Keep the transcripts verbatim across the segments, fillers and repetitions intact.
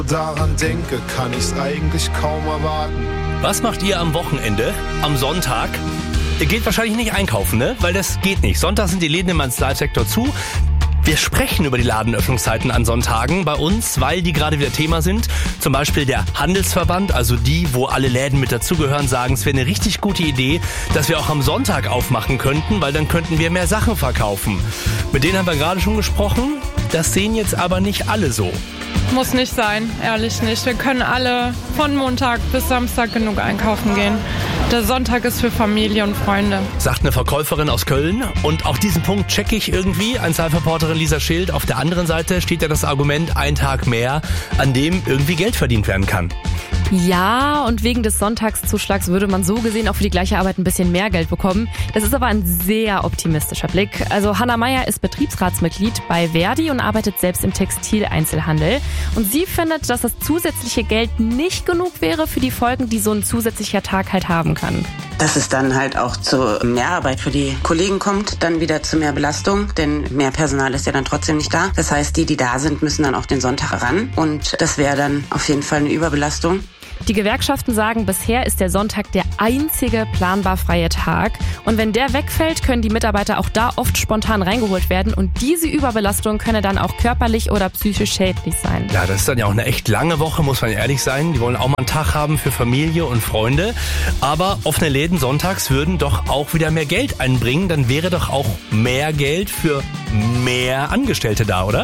Daran denke, kann ich's eigentlich kaum erwarten. Was macht ihr am Wochenende, am Sonntag? Ihr geht wahrscheinlich nicht einkaufen, ne? Weil das geht nicht. Sonntag sind die Läden im eins Live Sektor zu. Wir sprechen über die Ladenöffnungszeiten an Sonntagen bei uns, weil die gerade wieder Thema sind. Zum Beispiel der Handelsverband, also die, wo alle Läden mit dazugehören, sagen, es wäre eine richtig gute Idee, dass wir auch am Sonntag aufmachen könnten, weil dann könnten wir mehr Sachen verkaufen. Mit denen haben wir gerade schon gesprochen. Das sehen jetzt aber nicht alle so. Muss nicht sein, ehrlich nicht. Wir können alle von Montag bis Samstag genug einkaufen gehen. Der Sonntag ist für Familie und Freunde. Sagt eine Verkäuferin aus Köln. Und auch diesen Punkt checke ich irgendwie. eins Live-Reporterin Lisa Schild. Auf der anderen Seite steht ja das Argument, ein Tag mehr, an dem irgendwie Geld verdient werden kann. Ja, und wegen des Sonntagszuschlags würde man so gesehen auch für die gleiche Arbeit ein bisschen mehr Geld bekommen. Das ist aber ein sehr optimistischer Blick. Also Hanna Meyer ist Betriebsratsmitglied bei Verdi und arbeitet selbst im Textileinzelhandel. Und sie findet, dass das zusätzliche Geld nicht genug wäre für die Folgen, die so ein zusätzlicher Tag halt haben kann. Dass es dann halt auch zu mehr Arbeit für die Kollegen kommt, dann wieder zu mehr Belastung, denn mehr Personal ist ja dann trotzdem nicht da. Das heißt, die, die da sind, müssen dann auf den Sonntag ran und das wäre dann auf jeden Fall eine Überbelastung. Die Gewerkschaften sagen, bisher ist der Sonntag der einzige planbar freie Tag. Und wenn der wegfällt, können die Mitarbeiter auch da oft spontan reingeholt werden. Und diese Überbelastung könne dann auch körperlich oder psychisch schädlich sein. Ja, das ist dann ja auch eine echt lange Woche, muss man ehrlich sein. Die wollen auch mal einen Tag haben für Familie und Freunde. Aber offene Läden sonntags würden doch auch wieder mehr Geld einbringen. Dann wäre doch auch mehr Geld für mehr Angestellte da, oder?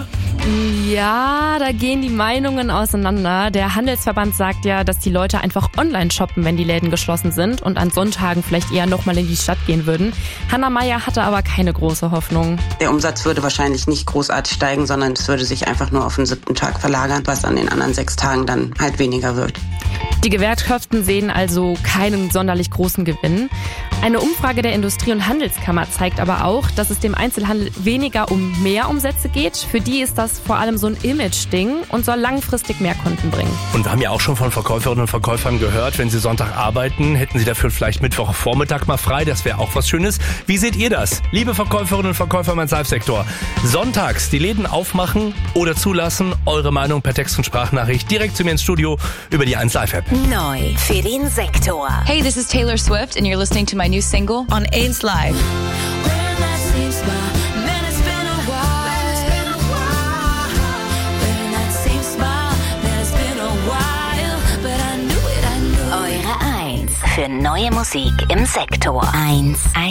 Ja, da gehen die Meinungen auseinander. Der Handelsverband sagt ja, dass die Leute einfach online shoppen, wenn die Läden geschlossen sind und an Sonntagen vielleicht eher nochmal in die Stadt gehen würden. Hanna Meyer hatte aber keine große Hoffnung. Der Umsatz würde wahrscheinlich nicht großartig steigen, sondern es würde sich einfach nur auf den siebten Tag verlagern, was an den anderen sechs Tagen dann halt weniger wird. Die Gewerkschaften sehen also keinen sonderlich großen Gewinn. Eine Umfrage der Industrie- und Handelskammer zeigt aber auch, dass es dem Einzelhandel weniger um mehr Umsätze geht. Für die ist das vor allem so ein Image-Ding und soll langfristig mehr Kunden bringen. Und wir haben ja auch schon von Verkäuferinnen und Verkäufern gehört, wenn sie Sonntag arbeiten, hätten sie dafür vielleicht Mittwochvormittag mal frei. Das wäre auch was Schönes. Wie seht ihr das? Liebe Verkäuferinnen und Verkäufer im eins Live-Sektor. Sonntags die Läden aufmachen oder zulassen? Eure Meinung per Text- und Sprachnachricht direkt zu mir ins Studio über die eins Live-App. Neu für den Sektor. Hey, this is Taylor Swift and you're listening to my new single on eins Live. Eure eins für neue Musik im Sektor. eins